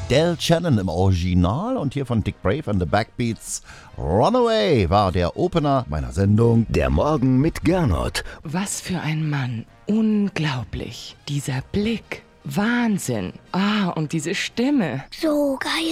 Del Shannon im Original und hier von Dick Brave and the Backbeats. Runaway war der Opener meiner Sendung. Der Morgen mit Gernot. Was für ein Mann. Unglaublich. Dieser Blick. Wahnsinn. Und diese Stimme. So geil.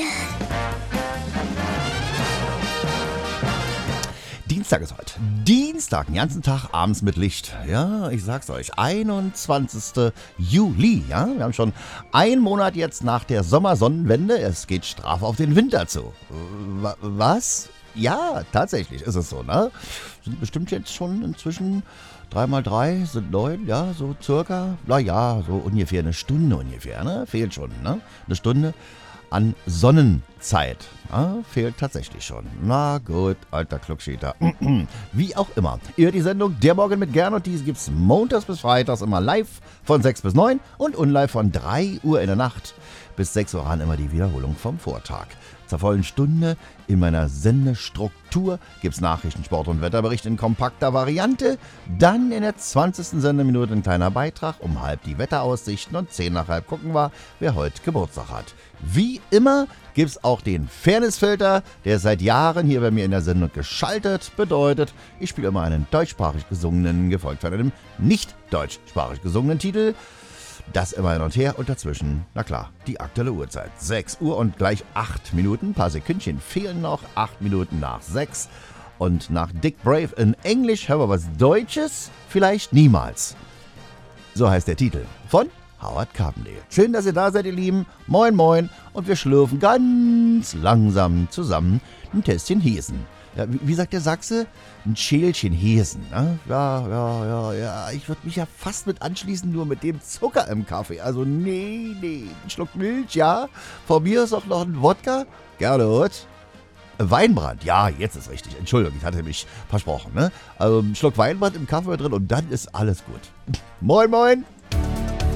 Dienstag ist heute. Dienstag, den ganzen Tag abends mit Licht. Ja, ich sag's euch, 21. Juli. Ja, wir haben schon einen Monat jetzt nach der Sommersonnenwende. Es geht straff auf den Winter zu. Was? Ja, tatsächlich ist es so, ne? Sind bestimmt jetzt schon inzwischen 3 mal 3 sind 9, ja, so circa. Naja, so ungefähr eine Stunde ungefähr, ne? Fehlt schon, ne? Eine Stunde an Sonnenzeit. Fehlt tatsächlich schon. Na gut, alter Kluckschäter. Wie auch immer. Ihr hört die Sendung Der Morgen mit Gernot. Diese gibt's montags bis freitags immer live von 6 bis 9 und unlive von 3 Uhr in der Nacht bis 6 Uhr an immer die Wiederholung vom Vortag. Zur vollen Stunde in meiner Sendestruktur gibt's Nachrichten, Sport und Wetterbericht in kompakter Variante. Dann in der 20. Sendeminute ein kleiner Beitrag, um halb die Wetteraussichten und 10 nach halb gucken wir, wer heute Geburtstag hat. Wie immer gibt's auch den Fairnessfilter, der ist seit Jahren hier bei mir in der Sendung geschaltet. Bedeutet, ich spiele immer einen deutschsprachig gesungenen, gefolgt von einem nicht deutschsprachig gesungenen Titel. Das immer hin und her und dazwischen, na klar, die aktuelle Uhrzeit. 6 Uhr und gleich 8 Minuten. Ein paar Sekündchen fehlen noch. 8 Minuten nach 6. Und nach Dick Brave in Englisch hören wir was Deutsches? Vielleicht niemals. So heißt der Titel von Howard Carpendale. Schön, dass ihr da seid, ihr Lieben. Moin, moin. Und wir schlürfen ganz langsam zusammen ein Tässchen Hesen. Ja, wie sagt der Sachse? Ein Schälchen Hesen. Ne? Ja. Ich würde mich ja fast mit anschließen, nur mit dem Zucker im Kaffee. Also nee. Ein Schluck Milch, ja. Von mir ist auch noch ein Wodka. Gernot. Weinbrand. Ja, jetzt ist richtig. Entschuldigung, ich hatte mich versprochen. Ne? Also ein Schluck Weinbrand im Kaffee drin und dann ist alles gut. Moin, moin.